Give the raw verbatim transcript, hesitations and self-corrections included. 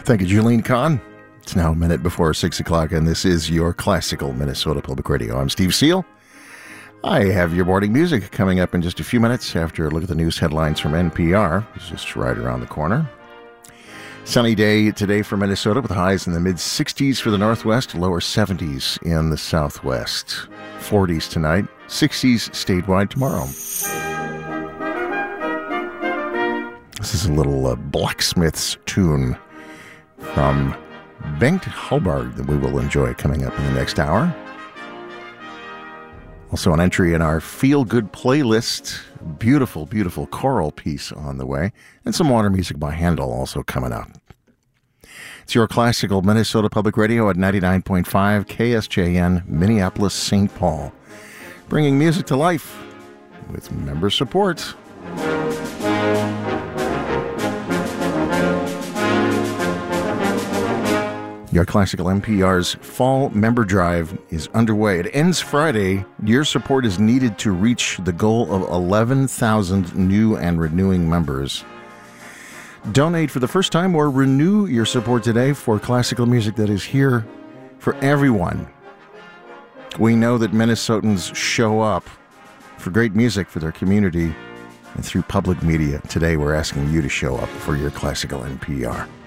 Thank you, Julene Kahn. It's now a minute before six o'clock, and this is your classical Minnesota Public Radio. I'm Steve Seal. I have your morning music coming up in just a few minutes after a look at the news headlines from N P R. It's just right around the corner. Sunny day today for Minnesota with highs in the mid-sixties for the northwest, lower seventies in the southwest. forties tonight, sixties statewide tomorrow. This is a little uh, Blacksmiths tune from Bengt Hallberg that we will enjoy coming up in the next hour. Also an entry in our Feel Good playlist. Beautiful, beautiful choral piece on the way. And some water music by Handel also coming up. It's your classical Minnesota Public Radio at ninety-nine point five K S J N, Minneapolis, Saint Paul. Bringing music to life with member support. Your Classical N P R's Fall Member Drive is underway. It ends Friday. Your support is needed to reach the goal of eleven thousand new and renewing members. Donate for the first time or renew your support today for classical music that is here for everyone. We know that Minnesotans show up for great music for their community and through public media. Today we're asking you to show up for your Classical N P R.